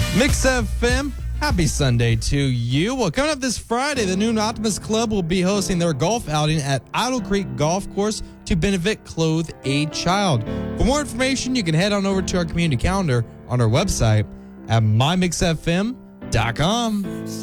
Mix FM, happy Sunday to you. Well, coming up this Friday, the Noon Optimist Club will be hosting their golf outing at Idle Creek Golf Course to benefit Clothe a Child. For more information, you can head on over to our community calendar on our website at mymixfm.com.